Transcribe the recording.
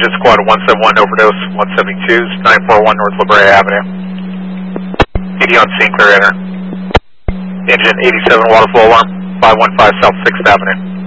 Engine Squad 171, overdose 172, 941 North La Brea Avenue. 80 on scene, clear enter. Engine 87, water flow alarm, 515 South 6th Avenue.